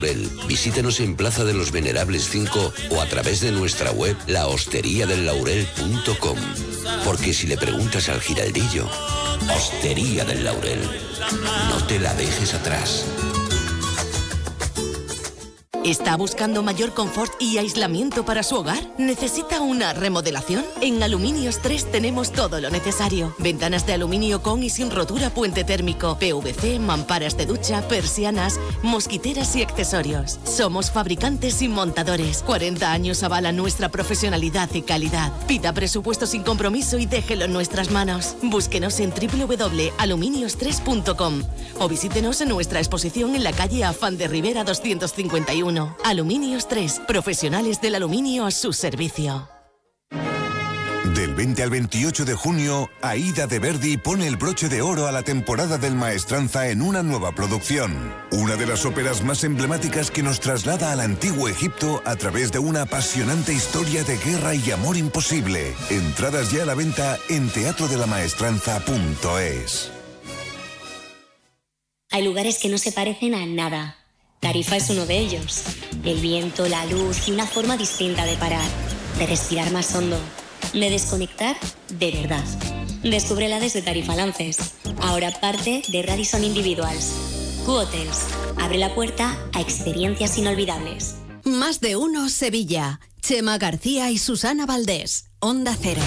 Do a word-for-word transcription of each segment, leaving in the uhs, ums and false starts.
Visítenos en Plaza de los Venerables cinco o a través de nuestra web la hostería del laurel punto com. Porque si le preguntas al giraldillo, Hostería del Laurel, no te la dejes atrás. ¿Está buscando mayor confort y aislamiento para su hogar? ¿Necesita una remodelación? En Aluminios tres tenemos todo lo necesario. Ventanas de aluminio con y sin rotura, puente térmico, P V C, mamparas de ducha, persianas, mosquiteras y accesorios. Somos fabricantes y montadores. cuarenta años avalan nuestra profesionalidad y calidad. Pida presupuesto sin compromiso y déjelo en nuestras manos. Búsquenos en doble u doble u doble u punto aluminios tres punto com o visítenos en nuestra exposición en la calle Afán de Rivera doscientos cincuenta y uno. Aluminios tres, profesionales del aluminio a su servicio. Del veinte al veintiocho de junio, Aida de Verdi pone el broche de oro a la temporada del Maestranza en una nueva producción. Una de las óperas más emblemáticas que nos traslada al antiguo Egipto a través de una apasionante historia de guerra y amor imposible. Entradas ya a la venta en teatro de la maestranza punto es. Hay lugares que no se parecen a nada. Tarifa es uno de ellos. El viento, la luz y una forma distinta de parar, de respirar más hondo, de desconectar de verdad. Descúbrela desde Tarifa Lances. Ahora parte de Radisson Individuals. Q-Hotels. Abre la puerta a experiencias inolvidables. Más de uno Sevilla. Chema García y Susana Valdés. Onda Cero.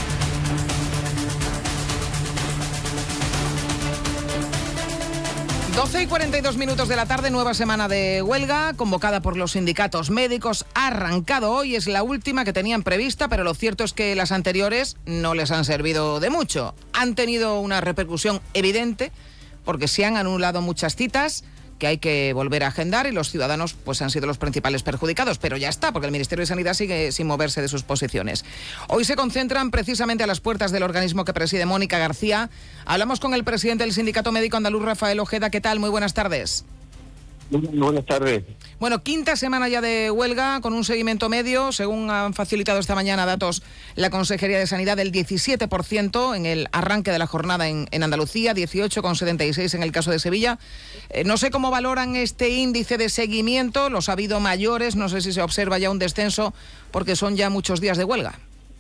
doce y cuarenta y dos minutos de la tarde, nueva semana de huelga convocada por los sindicatos médicos. Ha arrancado hoy, es la última que tenían prevista, pero lo cierto es que las anteriores no les han servido de mucho. Han tenido una repercusión evidente porque se han anulado muchas citas que hay que volver a agendar y los ciudadanos pues han sido los principales perjudicados, pero ya está, porque el Ministerio de Sanidad sigue sin moverse de sus posiciones. Hoy se concentran precisamente a las puertas del organismo que preside Mónica García. Hablamos con el presidente del Sindicato Médico Andaluz, Rafael Ojeda. ¿Qué tal? Muy buenas tardes. Muy buenas tardes. Bueno, quinta semana ya de huelga con un seguimiento medio, según han facilitado esta mañana datos la Consejería de Sanidad, del diecisiete por ciento en el arranque de la jornada en, en Andalucía, dieciocho coma setenta y seis en el caso de Sevilla. Eh, no sé cómo valoran este índice de seguimiento, los ha habido mayores, no sé si se observa ya un descenso porque son ya muchos días de huelga.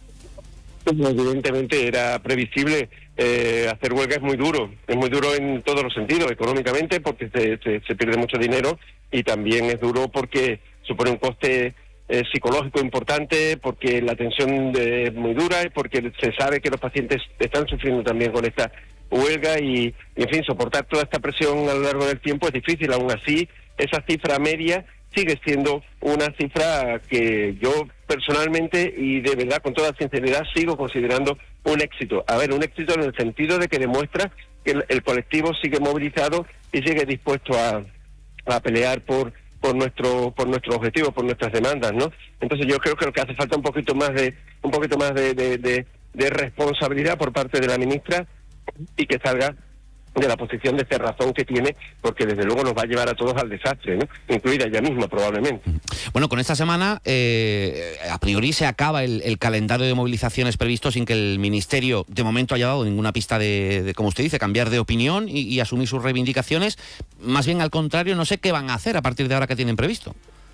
Evidentemente era previsible. Eh, hacer huelga es muy duro, es muy duro en todos los sentidos, económicamente porque se, se, se pierde mucho dinero, y también es duro porque supone un coste eh, psicológico importante, porque la atención es muy dura y porque se sabe que los pacientes están sufriendo también con esta huelga y, y en fin, soportar toda esta presión a lo largo del tiempo es difícil. Aún así, esa cifra media sigue siendo una cifra que yo personalmente y de verdad con toda sinceridad sigo considerando un éxito. A ver, un éxito en el sentido de que demuestra que el, el colectivo sigue movilizado y sigue dispuesto a, a pelear por por nuestro por nuestro objetivo, por nuestras demandas, ¿no? Entonces yo creo que lo que hace falta un poquito más de un poquito más de, de, de, de responsabilidad por parte de la ministra y que salga de la posición de cerrazón que tiene, porque desde luego nos va a llevar a todos al desastre, ¿no? Incluida ella misma probablemente. Bueno, con esta semana eh, a priori se acaba el, el calendario de movilizaciones previsto sin que el Ministerio de momento haya dado ninguna pista de, de como usted dice, cambiar de opinión y, y asumir sus reivindicaciones. Más bien al contrario, no sé qué van a hacer a partir de ahora que tienen previsto.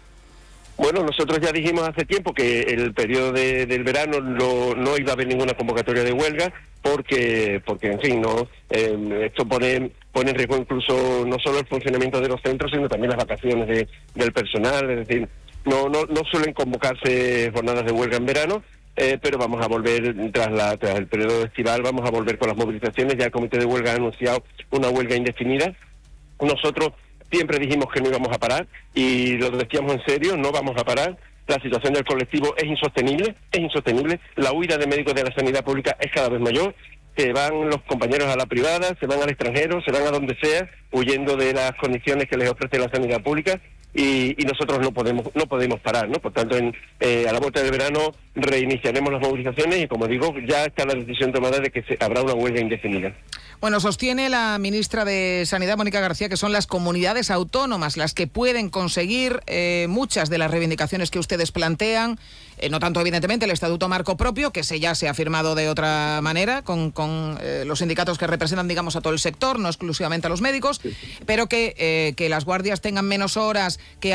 Bueno, nosotros ya dijimos hace tiempo que el periodo de, del verano no, no iba a haber ninguna convocatoria de huelga porque, porque en fin, no eh, esto pone, pone en riesgo incluso no solo el funcionamiento de los centros, sino también las vacaciones de, del personal. Es decir, no, no, no suelen convocarse jornadas de huelga en verano, eh, pero vamos a volver tras, la, tras el periodo estival, vamos a volver con las movilizaciones. Ya el Comité de Huelga ha anunciado una huelga indefinida. Nosotros siempre dijimos que no íbamos a parar y lo decíamos en serio, no vamos a parar. La situación del colectivo es insostenible, es insostenible. La huida de médicos de la sanidad pública es cada vez mayor. Se van los compañeros a la privada, se van al extranjero, se van a donde sea, huyendo de las condiciones que les ofrece la sanidad pública y, y nosotros no podemos no podemos parar, ¿no? Por tanto, en, eh, a la vuelta del verano reiniciaremos las movilizaciones y, como digo, ya está la decisión tomada de que se, habrá una huelga indefinida. Bueno, sostiene la ministra de Sanidad, Mónica García, que son las comunidades autónomas las que pueden conseguir eh, muchas de las reivindicaciones que ustedes plantean. Eh, no tanto, evidentemente, el Estatuto Marco propio, que se ya se ha firmado de otra manera, con, con eh, los sindicatos que representan, digamos, a todo el sector, no exclusivamente a los médicos, pero que, eh, que las guardias tengan menos horas, que